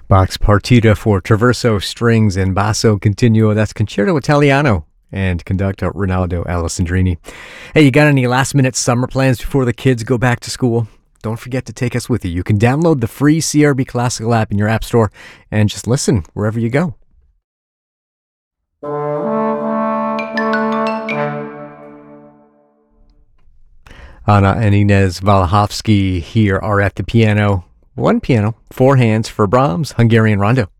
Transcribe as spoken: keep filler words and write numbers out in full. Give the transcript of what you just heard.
Bach's Partita for Traverso Strings and Basso Continuo. That's Concerto Italiano and conductor Rinaldo Alessandrini. Hey, you got any last-minute summer plans before the kids go back to school? Don't forget to take us with you. You can download the free C R B Classical app in your app store and just listen wherever you go. Anna and Inez Valahovsky here are at the piano. One piano, four hands for Brahms' Hungarian Rondo.